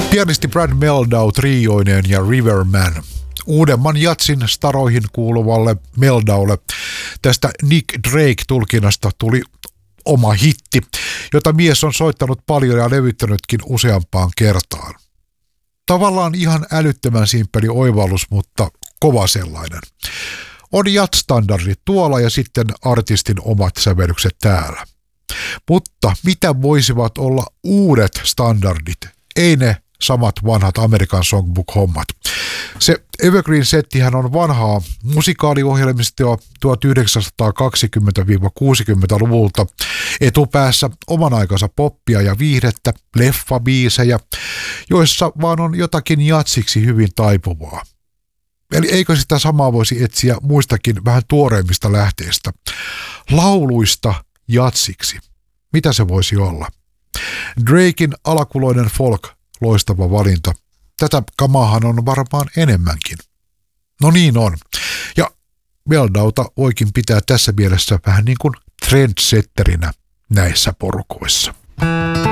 Pianisti Brad Mehldau trioineen ja Riverman. Uudemman jatsin staroihin kuuluvalle Meldaulle tästä Nick Drake-tulkinnasta tuli oma hitti, jota mies on soittanut paljon ja levyttänytkin useampaan kertaan. Tavallaan ihan älyttömän simppeli oivallus, mutta kova sellainen. On jazz-standardit tuolla ja sitten artistin omat sävellykset täällä. Mutta mitä voisivat olla uudet standardit? Ei ne samat vanhat American Songbook-hommat. Se Evergreen-settihän on vanhaa musikaaliohjelmistoa 1920-60-luvulta. Etupäässä oman aikansa poppia ja viihdettä, leffabiisejä, joissa vaan on jotakin jatsiksi hyvin taipuvaa. Eli eikö sitä samaa voisi etsiä muistakin vähän tuoreimmista lähteistä? Lauluista jatsiksi. Mitä se voisi olla? Draken alakuloinen folk, loistava valinta. Tätä kamaahan on varmaan enemmänkin. No niin on. Ja Meldauta voikin pitää tässä mielessä vähän niin kuin trendsetterinä näissä porukoissa.